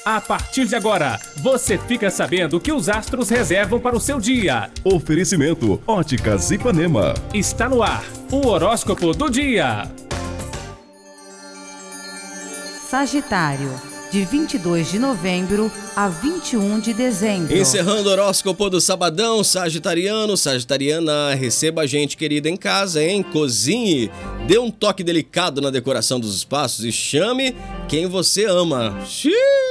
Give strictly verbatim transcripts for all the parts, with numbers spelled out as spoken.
A partir de agora, você fica sabendo o que os astros reservam para o seu dia. Oferecimento Óticas Ipanema. Está no ar, o horóscopo do dia. Sagitário, de vinte e dois de novembro a vinte e um de dezembro. Encerrando o horóscopo do sabadão, sagitariano, sagitariana, receba a gente querida em casa, hein? Cozinhe, dê um toque delicado na decoração dos espaços e chame quem você ama. Xiii!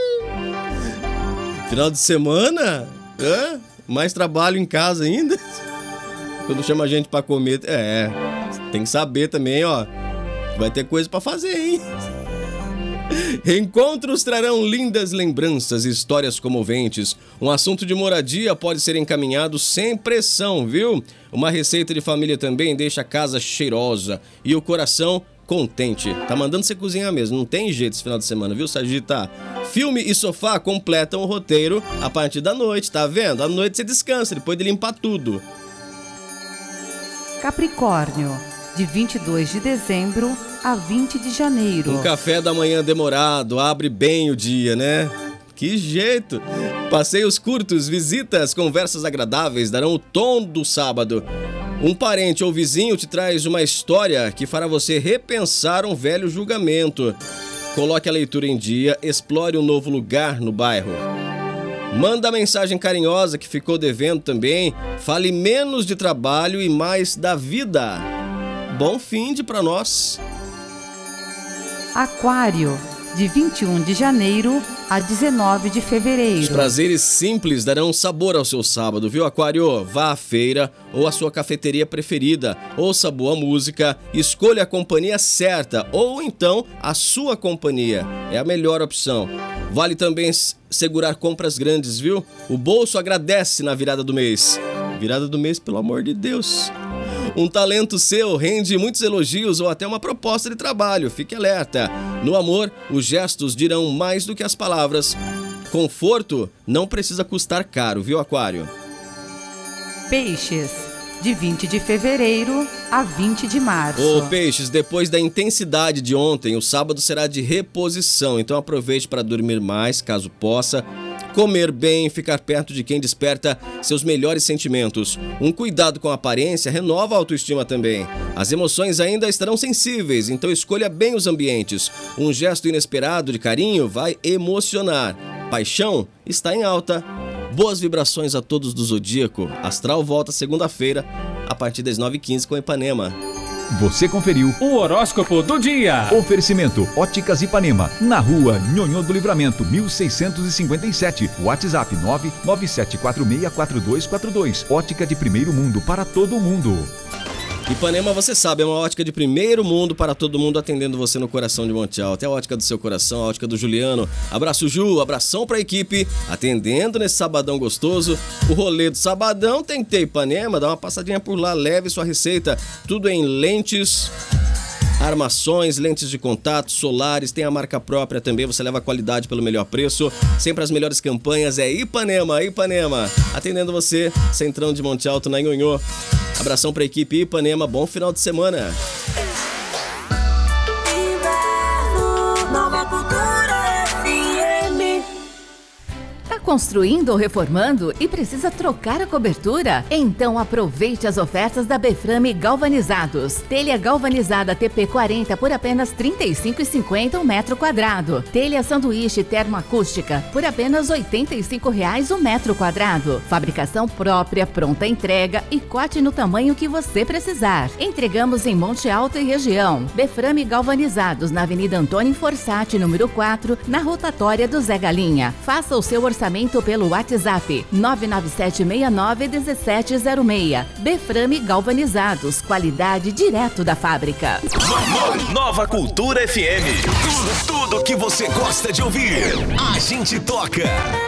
Final de semana? Hã? Mais trabalho em casa ainda? Quando chama a gente pra comer, é, tem que saber também, ó, vai ter coisa pra fazer, hein? Reencontros trarão lindas lembranças e histórias comoventes. Um assunto de moradia pode ser encaminhado sem pressão, viu? Uma receita de família também deixa a casa cheirosa e o coração contente. Tá mandando você cozinhar mesmo, não tem jeito esse final de semana, viu, Sagita? Filme e sofá completam o roteiro a partir da noite, tá vendo? À noite você descansa, depois de limpar tudo. Capricórnio, de vinte e dois de dezembro a vinte de janeiro. Um café da manhã demorado, abre bem o dia, né? Que jeito! Passeios curtos, visitas, conversas agradáveis darão o tom do sábado. Um parente ou vizinho te traz uma história que fará você repensar um velho julgamento. Coloque a leitura em dia, explore um novo lugar no bairro. Manda a mensagem carinhosa que ficou devendo também. Fale menos de trabalho e mais da vida. Bom fim de pra nós. Aquário, de vinte e um de janeiro a dezenove de fevereiro. Os prazeres simples darão sabor ao seu sábado, viu, Aquário? Vá à feira ou à sua cafeteria preferida, ouça boa música, escolha a companhia certa ou então a sua companhia. É a melhor opção. Vale também segurar compras grandes, viu? O bolso agradece na virada do mês. Virada do mês, pelo amor de Deus. Um talento seu rende muitos elogios ou até uma proposta de trabalho. Fique alerta. No amor, os gestos dirão mais do que as palavras. Conforto não precisa custar caro, viu, Aquário? Peixes, de vinte de fevereiro a vinte de março. Ô, Peixes, depois da intensidade de ontem, o sábado será de reposição. Então aproveite para dormir mais, caso possa. Comer bem, ficar perto de quem desperta seus melhores sentimentos. Um cuidado com a aparência renova a autoestima também. As emoções ainda estarão sensíveis, então escolha bem os ambientes. Um gesto inesperado de carinho vai emocionar. Paixão está em alta. Boas vibrações a todos do Zodíaco. Astral volta segunda-feira, a partir das nove e quinze com Ipanema. Você conferiu O horóscopo do dia. Oferecimento Óticas Ipanema, na rua Nhonhô do Livramento, mil seiscentos e cinquenta e sete. WhatsApp nove nove sete quatro seis quatro dois quatro dois. Ótica de primeiro mundo para todo mundo. Ipanema, você sabe, é uma ótica de primeiro mundo para todo mundo, atendendo você no coração de Monte Alto. É a ótica do seu coração, a ótica do Juliano. Abraço, Ju, abração pra equipe, atendendo nesse sabadão gostoso. O rolê do sabadão tem que ter Ipanema, dá uma passadinha por lá, leve sua receita. Tudo em lentes, armações, lentes de contato, solares, tem a marca própria também, você leva a qualidade pelo melhor preço. Sempre as melhores campanhas, é Ipanema, Ipanema. Atendendo você, Centrão de Monte Alto, na Nhonhô. Abração pra equipe Ipanema, bom final de semana. Construindo ou reformando e precisa trocar a cobertura? Então aproveite as ofertas da Beframe Galvanizados. Telha galvanizada T P quarenta por apenas trinta e cinco reais e cinquenta centavos o metro quadrado. Telha sanduíche termoacústica por apenas oitenta e cinco reais o metro quadrado. Fabricação própria, pronta entrega e corte no tamanho que você precisar. Entregamos em Monte Alto e região. Beframe Galvanizados na Avenida Antônio Forsatti, número quatro, na rotatória do Zé Galinha. Faça o seu orçamento pelo WhatsApp nove nove sete seis nove um sete zero seis. Beframe Galvanizados, qualidade direto da fábrica. Nova Cultura F M. Tudo, tudo que você gosta de ouvir. A gente toca.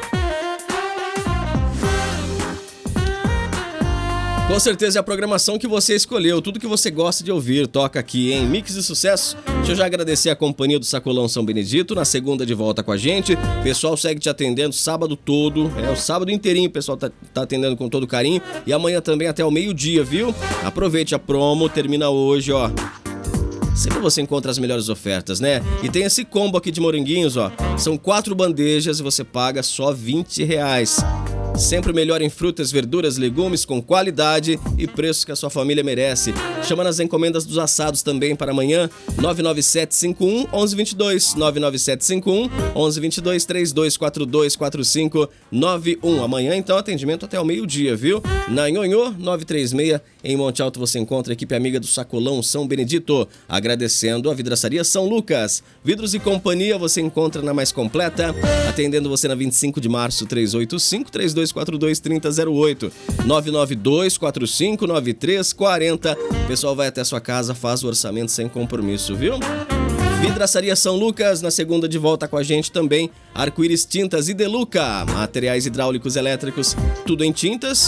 Com certeza é a programação que você escolheu, tudo que você gosta de ouvir, toca aqui em Mix de Sucesso. Deixa eu já agradecer a companhia do Sacolão São Benedito, na segunda de volta com a gente. O pessoal segue te atendendo sábado todo, é o sábado inteirinho o pessoal tá, tá atendendo com todo carinho. E amanhã também até o meio-dia, viu? Aproveite a promo, termina hoje, ó. sempre você encontra as melhores ofertas, né? E tem esse combo aqui de moranguinhos, ó. São quatro bandejas e você paga só vinte reais. Sempre o melhor em frutas, verduras, legumes com qualidade e preços que a sua família merece. Chama nas encomendas dos assados também para amanhã. nove nove sete cinco um, um um dois dois. nove nove sete cinco um, um um dois dois. três dois quatro dois quatro cinco nove um. Amanhã, então, atendimento até o meio-dia, viu? Na Nhonhô, novecentos e trinta e seis, em Monte Alto, você encontra a equipe amiga do Sacolão São Benedito. Agradecendo a Vidraçaria São Lucas. Vidros e Companhia você encontra na mais completa. Atendendo você na vinte e cinco de março, trezentos e oitenta e cinco, três dois quatro dois, três zero zero oito. nove nove dois quatro cinco nove três quatro zero. O pessoal vai até a sua casa, faz o orçamento sem compromisso, viu? Vidraçaria São Lucas, na segunda de volta com a gente também. Arco-Íris Tintas e Deluca. Materiais hidráulicos elétricos, tudo em tintas.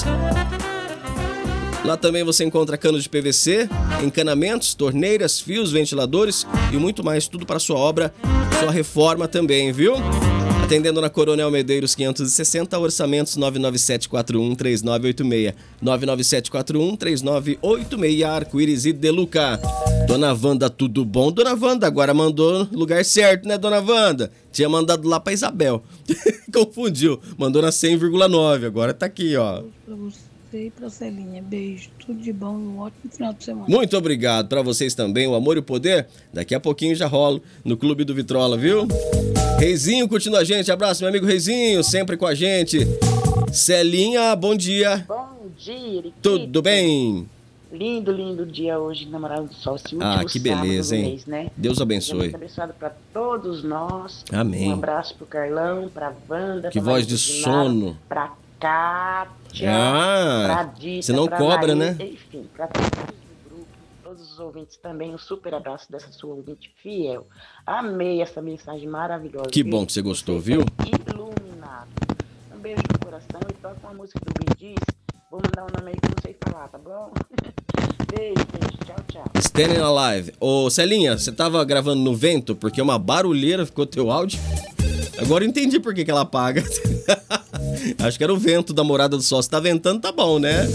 Lá também você encontra canos de P V C, encanamentos, torneiras, fios, ventiladores e muito mais, tudo para sua obra, sua reforma também, viu? Atendendo na Coronel Medeiros quinhentos e sessenta, orçamentos nove nove sete quatro um três nove oito seis. nove nove sete quatro um três nove oito seis, Arco-Íris e Deluca. Dona Wanda, tudo bom? Dona Wanda, agora mandou no lugar certo, né, Dona Wanda? Tinha mandado lá pra Isabel. Confundiu. Mandou na cem vírgula nove, agora tá aqui, ó. Pra você e pra Celinha. Beijo, tudo de bom, um ótimo final de semana. Muito obrigado pra vocês também, o amor e o poder. Daqui a pouquinho já rolo no Clube do Vitrola, viu? Reizinho curtindo a gente, abraço meu amigo Reizinho, sempre com a gente. Celinha, bom dia. Bom dia, Eriquito. Tudo bem? Lindo, lindo dia hoje, Namorado do Sol, esse último Ah, que beleza, sábado do hein? mês, né? Deus abençoe. Muito abençoado para todos nós. Amém. Um abraço pro Carlão, pra Wanda, Que pra voz de Maria sono. Pra Kátia, Ah, pra Dita, você não pra cobra, Maria, né? Enfim, pra todos do grupo, todos os ouvintes também, um super abraço dessa sua ouvinte fiel. Amei essa mensagem maravilhosa. Que viu? bom que você gostou, viu? Iluminado. Um beijo no coração e toca uma música do Bee Gees. Vou mandar um nome aí que eu não sei falar, tá bom? Beijo, beijo, tchau, tchau. Standing Alive. Ô, Celinha, você tava gravando no vento porque uma barulheira ficou teu áudio? Agora eu entendi por que que ela apaga. Acho que era o vento da Morada do Sol. Se tá ventando, tá bom, né?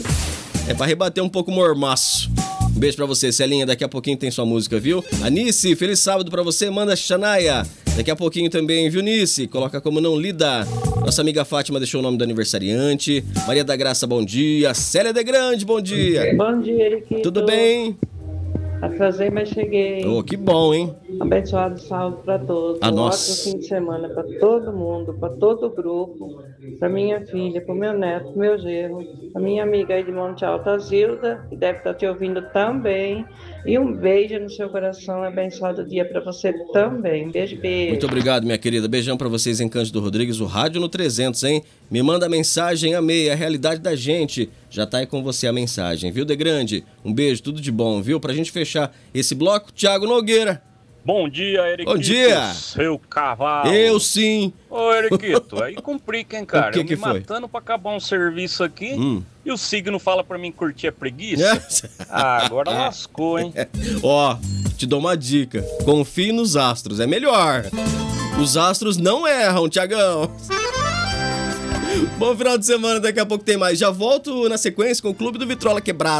É pra rebater um pouco o mormaço. Um beijo pra você, Celinha. Daqui a pouquinho tem sua música, viu? Anice, feliz sábado pra você. Manda Xanaia. Daqui a pouquinho também, viu, Nice? Coloca como não lida. Nossa amiga Fátima deixou o nome do aniversariante. Maria da Graça, bom dia. Célia de Grande, bom dia. Bom dia, Eriquito. Tudo bem? Atrasei, mas cheguei. Oh, que bom, hein? Abençoado sábado para todos. Ah, um nossa. ótimo fim de semana para todo mundo, para todo o grupo, para minha filha, para o meu neto, para o meu genro, a minha amiga aí de Monte Alto, a Zilda, que deve estar te ouvindo também. E um beijo no seu coração, abençoado dia para você também. Beijo, beijo. Muito obrigado, minha querida. Beijão pra vocês em Cândido Rodrigues, o Rádio no trezentos, hein? Me manda mensagem, amei, a realidade da gente. Já tá aí com você a mensagem, viu, De Grande? Um beijo, tudo de bom, viu? Pra gente fechar esse bloco, Thiago Nogueira. Bom dia, Eriquito. Bom dia. Seu cavalo. Eu sim. Ô, Eriquito, aí complica, hein, cara? O que Eu que me foi? matando pra acabar um serviço aqui Hum. e o signo fala pra mim curtir a preguiça. Ah, agora lascou, hein? Ó, te dou uma dica. Confie nos astros, é melhor. Os astros não erram, Thiagão. Bom final de semana, daqui a pouco tem mais. Já volto na sequência com o Clube do Vitrola Quebrado.